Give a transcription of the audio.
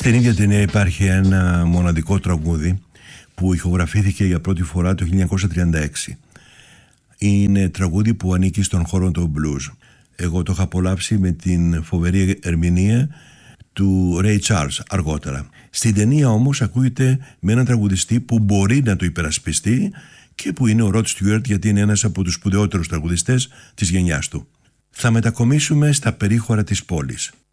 Στην ίδια ταινία υπάρχει ένα μοναδικό τραγούδι που ηχογραφήθηκε για πρώτη φορά το 1936. Είναι τραγούδι που ανήκει στον χώρο του blues. Εγώ το είχα απολαύσει με την φοβερή ερμηνεία του Ray Charles αργότερα. Στην ταινία όμως ακούγεται με έναν τραγουδιστή που μπορεί να το υπερασπιστεί και που είναι ο Rod Stewart, γιατί είναι ένας από τους σπουδαιότερους τραγουδιστές της γενιάς του. Θα μετακομίσουμε στα περίχωρα της πόλης.